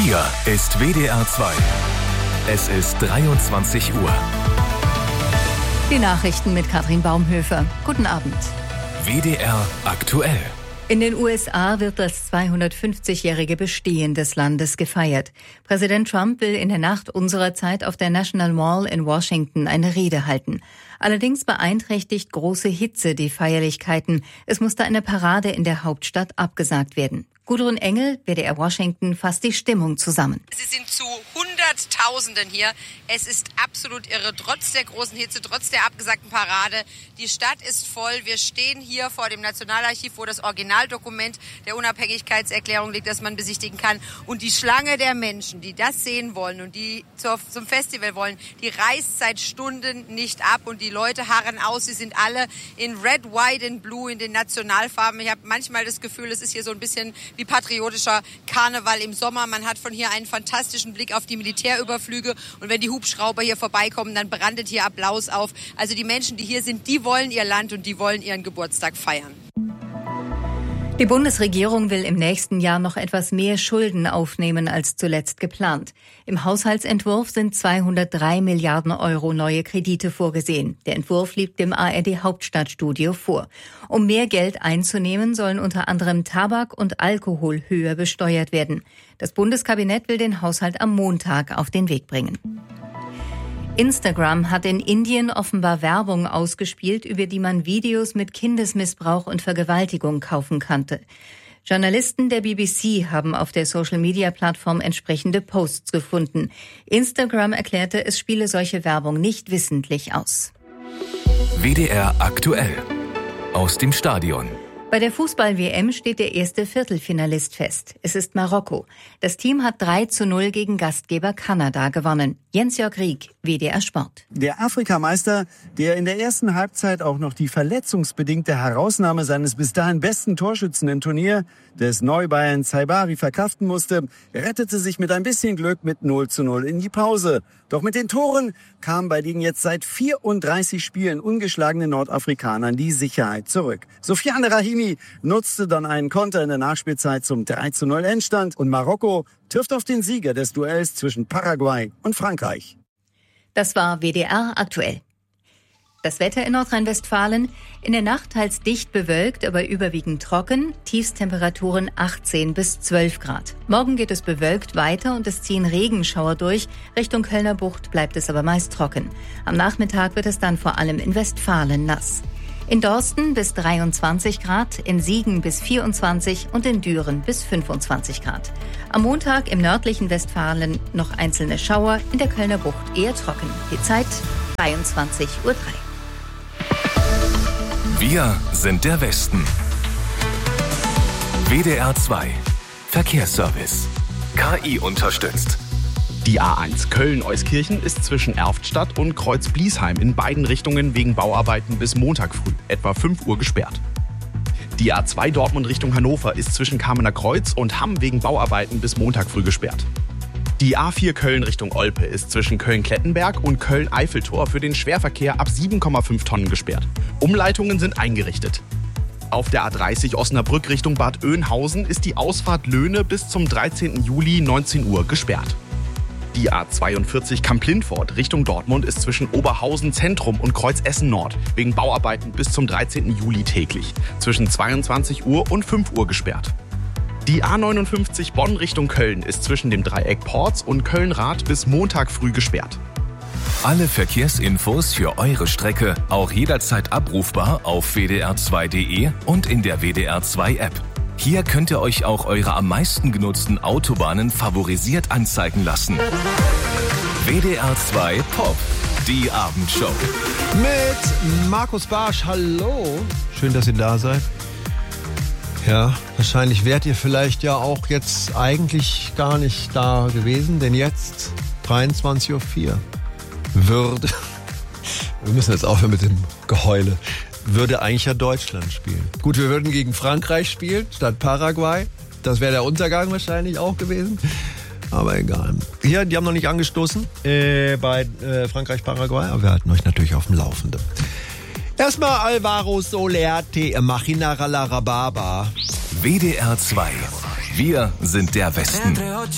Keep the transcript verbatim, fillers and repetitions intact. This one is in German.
Hier ist W D R zwei. Es ist dreiundzwanzig Uhr. Die Nachrichten mit Katrin Baumhöfer. Guten Abend. W D R aktuell. In den U S A wird das zweihundertfünfzigjährige Bestehen des Landes gefeiert. Präsident Trump will in der Nacht unserer Zeit auf der National Mall in Washington eine Rede halten. Allerdings beeinträchtigt große Hitze die Feierlichkeiten. Es musste eine Parade in der Hauptstadt abgesagt werden. Gudrun Engel, W D R Washington, fasst die Stimmung zusammen. Sie sind zu Hunderttausenden hier. Es ist absolut irre, trotz der großen Hitze, trotz der abgesagten Parade. Die Stadt ist voll. Wir stehen hier vor dem Nationalarchiv, wo das Originaldokument der Unabhängigkeitserklärung liegt, das man besichtigen kann. Und die Schlange der Menschen, die das sehen wollen und die zur, zum Festival wollen, die reißt seit Stunden nicht ab. Und die Leute harren aus. Sie sind alle in Red, White and Blue, in den Nationalfarben. Ich habe manchmal das Gefühl, es ist hier so ein bisschen wie patriotischer Karneval im Sommer. Man hat von hier einen fantastischen Blick auf die Militärüberflüge. Und wenn die Hubschrauber hier vorbeikommen, dann brandet hier Applaus auf. Also die Menschen, die hier sind, die wollen ihr Land und die wollen ihren Geburtstag feiern. Die Bundesregierung will im nächsten Jahr noch etwas mehr Schulden aufnehmen als zuletzt geplant. Im Haushaltsentwurf sind zweihundertdrei Milliarden Euro neue Kredite vorgesehen. Der Entwurf liegt dem A R D Hauptstadtstudio vor. Um mehr Geld einzunehmen, sollen unter anderem Tabak und Alkohol höher besteuert werden. Das Bundeskabinett will den Haushalt am Montag auf den Weg bringen. Instagram hat in Indien offenbar Werbung ausgespielt, über die man Videos mit Kindesmissbrauch und Vergewaltigung kaufen konnte. Journalisten der B B C haben auf der Social-Media-Plattform entsprechende Posts gefunden. Instagram erklärte, es spiele solche Werbung nicht wissentlich aus. W D R aktuell. Aus dem Stadion. Bei der Fußball-W M steht der erste Viertelfinalist fest. Es ist Marokko. Das Team hat drei zu null gegen Gastgeber Kanada gewonnen. Jens-Jörg Rieck, W D R Sport. Der Afrikameister, der in der ersten Halbzeit auch noch die verletzungsbedingte Herausnahme seines bis dahin besten Torschützen im Turnier, des Neubayern Saibari, verkraften musste, rettete sich mit ein bisschen Glück mit null zu null in die Pause. Doch mit den Toren kam bei den jetzt seit vierunddreißig Spielen ungeschlagenen Nordafrikanern die Sicherheit zurück. Sofiane Rahimi nutzte dann einen Konter in der Nachspielzeit zum drei zu null Endstand und Marokko trifft auf den Sieger des Duells zwischen Paraguay und Frankreich. Das war W D R aktuell. Das Wetter in Nordrhein-Westfalen: in der Nacht teils dicht bewölkt, aber überwiegend trocken, Tiefstemperaturen achtzehn bis zwölf Grad. Morgen geht es bewölkt weiter und es ziehen Regenschauer durch. Richtung Kölner Bucht bleibt es aber meist trocken. Am Nachmittag wird es dann vor allem in Westfalen nass. In Dorsten bis dreiundzwanzig Grad, in Siegen bis vierundzwanzig und in Düren bis fünfundzwanzig Grad. Am Montag im nördlichen Westfalen noch einzelne Schauer, in der Kölner Bucht eher trocken. Die Zeit dreiundzwanzig Uhr drei. Wir sind der Westen. W D R zwei. Verkehrsservice. K I unterstützt. Die A eins Köln-Euskirchen ist zwischen Erftstadt und Kreuz-Bliesheim in beiden Richtungen wegen Bauarbeiten bis Montag früh, etwa fünf Uhr, gesperrt. Die A zwei Dortmund Richtung Hannover ist zwischen Kamener Kreuz und Hamm wegen Bauarbeiten bis Montag früh gesperrt. Die A vier Köln Richtung Olpe ist zwischen Köln-Klettenberg und Köln-Eiffeltor für den Schwerverkehr ab sieben Komma fünf Tonnen gesperrt. Umleitungen sind eingerichtet. Auf der A dreißig Osnabrück Richtung Bad Oeynhausen ist die Ausfahrt Löhne bis zum dreizehnten Juli neunzehn Uhr gesperrt. Die A zweiundvierzig Kamp-Lindfort Richtung Dortmund ist zwischen Oberhausen Zentrum und Kreuz Essen Nord wegen Bauarbeiten bis zum dreizehnten Juli täglich zwischen zweiundzwanzig Uhr und fünf Uhr gesperrt. Die A neunundfünfzig Bonn Richtung Köln ist zwischen dem Dreieck Porz und Köln-Rath bis Montag früh gesperrt. Alle Verkehrsinfos für eure Strecke auch jederzeit abrufbar auf w d r zwei punkt d e und in der W D R zwei App. Hier könnt ihr euch auch eure am meisten genutzten Autobahnen favorisiert anzeigen lassen. W D R zwei Pop, die Abendshow. Mit Markus Barsch, hallo. Schön, dass ihr da seid. Ja, wahrscheinlich wärt ihr vielleicht ja auch jetzt eigentlich gar nicht da gewesen, denn jetzt, dreiundzwanzig Uhr vier, würde, wir müssen jetzt aufhören mit dem Geheule, würde eigentlich ja Deutschland spielen. Gut, wir würden gegen Frankreich spielen, statt Paraguay. Das wäre der Untergang wahrscheinlich auch gewesen. Aber egal. Hier, die haben noch nicht angestoßen äh, bei äh, Frankreich-Paraguay, aber wir halten euch natürlich auf dem Laufenden. Erstmal Alvaro Soler, Te Machina Rababa. W D R zwei. Wir sind der Westen.